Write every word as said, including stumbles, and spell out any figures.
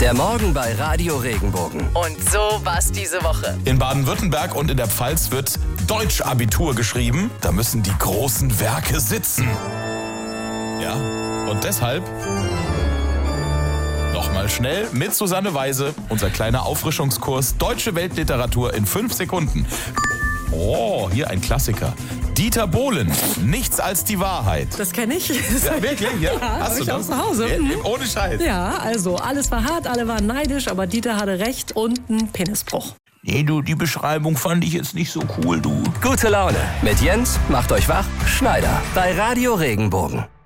Der Morgen bei Radio Regenbogen. Und so war's diese Woche. In Baden-Württemberg und in der Pfalz wird Deutsch-Abitur geschrieben. Da müssen die großen Werke sitzen. Ja, und deshalb nochmal schnell mit Susanne Weise, unser kleiner Auffrischungskurs Deutsche Weltliteratur in fünf Sekunden. Oh, hier ein Klassiker. Dieter Bohlen, nichts als die Wahrheit. Das kenne ich. Ja, wirklich? Ja, ja, hast du ich das? auch zu Hause. Ja, Mhm. ohne Scheiß. Ja, also alles war hart, alle waren neidisch, aber Dieter hatte recht und einen Penisbruch. Nee, du, die Beschreibung fand ich jetzt nicht so cool, du. Gute Laune mit Jens, macht euch wach, Schneider bei Radio Regenbogen.